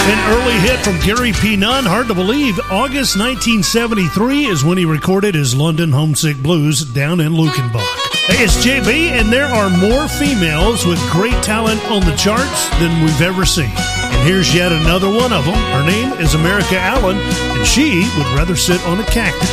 An early hit from Gary P. Nunn. Hard to believe. August 1973 is when he recorded his London Homesick Blues down in Luckenbach. Hey, it's JB, and there are more females with great talent on the charts than we've ever seen. And here's yet another one of them. Her name is America Allen, and she would rather sit on a cactus.